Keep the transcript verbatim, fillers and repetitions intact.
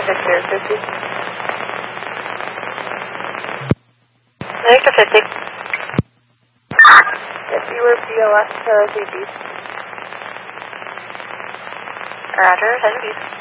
Victor fifty. Victor fifty. If you were B O S to Z B. Roger, ten East.